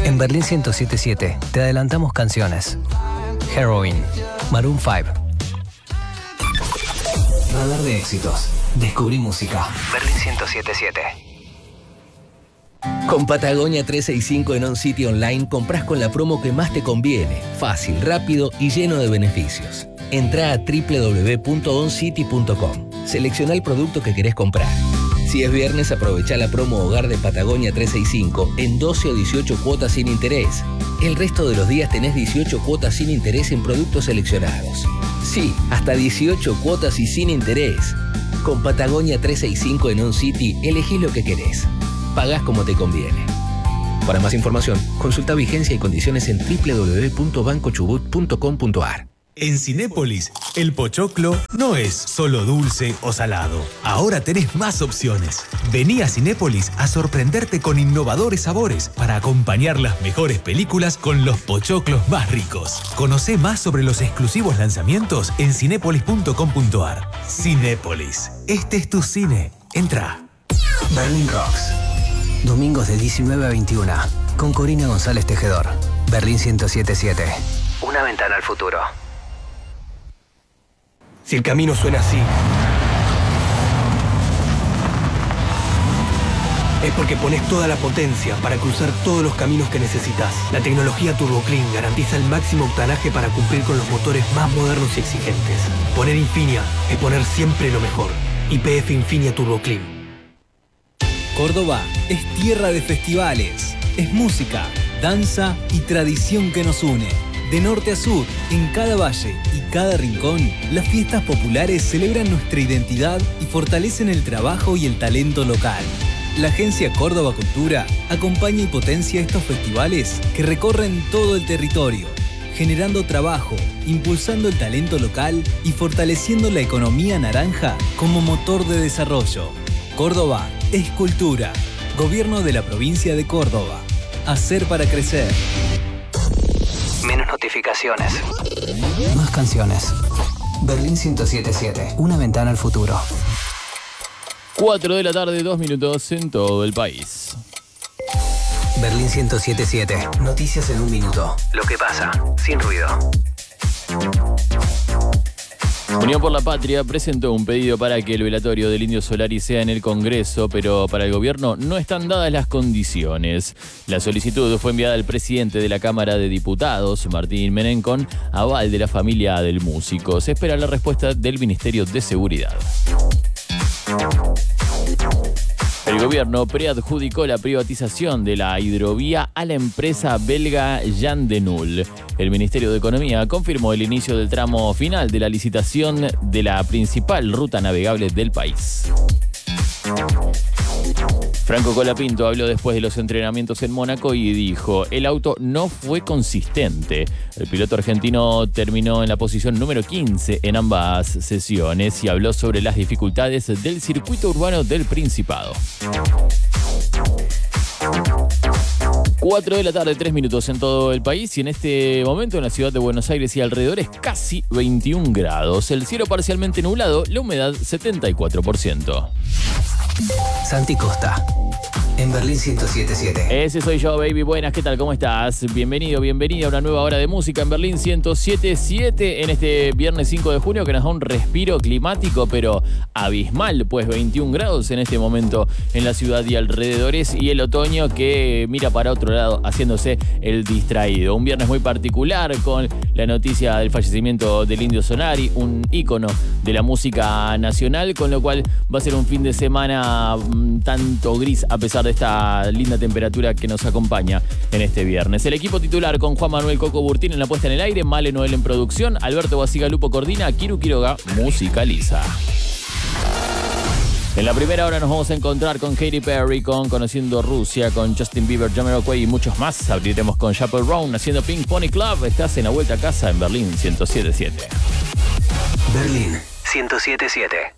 En Berlín 107.7 te adelantamos canciones. Heroin, Maroon 5. Radar de éxitos. Descubrí música. Berlín 107.7. Con Patagonia 365 en OnCity Online compras con la promo que más te conviene. Fácil, rápido y lleno de beneficios. Entrá a www.oncity.com. Selecciona el producto que querés comprar. Si es viernes, aprovechá la promo Hogar de Patagonia 365 en 12 o 18 cuotas sin interés. El resto de los días tenés 18 cuotas sin interés en productos seleccionados. Sí, hasta 18 cuotas y sin interés. Con Patagonia 365 en OnCity, elegís lo que querés. Pagás como te conviene. Para más información, consulta vigencia y condiciones en www.bancochubut.com.ar. En Cinépolis, el pochoclo no es solo dulce o salado. Ahora tenés más opciones. Vení a Cinépolis a sorprenderte con innovadores sabores para acompañar las mejores películas con los pochoclos más ricos. Conocé más sobre los exclusivos lanzamientos en cinépolis.com.ar. Cinépolis, este es tu cine. Entra. Berlin Rocks. Domingos de 19 a 21. Con Corina González Tejedor. Berlín 107.7. Una ventana al futuro. Si el camino suena así, es porque pones toda la potencia para cruzar todos los caminos que necesitas. La tecnología Turbo Clean garantiza el máximo octanaje para cumplir con los motores más modernos y exigentes. Poner Infinia es poner siempre lo mejor. YPF Infinia Turbo Clean. Córdoba es tierra de festivales. Es música, danza y tradición que nos une. De norte a sur, en cada valle y cada rincón, las fiestas populares celebran nuestra identidad y fortalecen el trabajo y el talento local. La Agencia Córdoba Cultura acompaña y potencia estos festivales que recorren todo el territorio, generando trabajo, impulsando el talento local y fortaleciendo la economía naranja como motor de desarrollo. Córdoba es cultura. Gobierno de la provincia de Córdoba. Hacer para crecer. Menos notificaciones. Más canciones. Berlín 107.7. Una ventana al futuro. 4 de la tarde, 2 minutos en todo el país. Berlín 107.7. Noticias en un minuto. Lo que pasa, sin ruido. Unión por la Patria presentó un pedido para que el velatorio del Indio Solari sea en el Congreso, pero para el gobierno no están dadas las condiciones. La solicitud fue enviada al presidente de la Cámara de Diputados, Martín Menem, con aval de la familia del músico. Se espera la respuesta del Ministerio de Seguridad. El gobierno preadjudicó la privatización de la hidrovía a la empresa belga Jan de Nul. El Ministerio de Economía confirmó el inicio del tramo final de la licitación de la principal ruta navegable del país. Franco Colapinto habló después de los entrenamientos en Mónaco y dijo: el auto no fue consistente. El piloto argentino terminó en la posición número 15 en ambas sesiones y habló sobre las dificultades del circuito urbano del Principado. 4 de la tarde, 3 minutos en todo el país y en este momento en la ciudad de Buenos Aires y alrededores casi 21 grados. El cielo parcialmente nublado, la humedad 74%. Santi Costa. En Berlín 107.7. Ese soy yo, baby. Buenas, ¿qué tal? ¿Cómo estás? Bienvenido, bienvenida a una nueva hora de música en Berlín 107.7 en este viernes 5 de junio que nos da un respiro climático, pero abismal, pues 21 grados en este momento en la ciudad y alrededores y el otoño que mira para otro lado haciéndose el distraído. Un viernes muy particular con la noticia del fallecimiento del Indio Solari, un ícono de la música nacional, con lo cual va a ser un fin de semana tanto gris a pesar de esta linda temperatura que nos acompaña en este viernes. El equipo titular con Juan Manuel Coco Burtín en la puesta en el aire, Male Noel en producción, Alberto Basigalupo coordina, Kiru Quiroga musicaliza. En la primera hora nos vamos a encontrar con Katy Perry, con Conociendo Rusia, con Justin Bieber, Jamiroquai y muchos más. Abriremos con Chappell Roan haciendo Pink Pony Club. Estás en la vuelta a casa en Berlín 107.7. Berlín 107.7.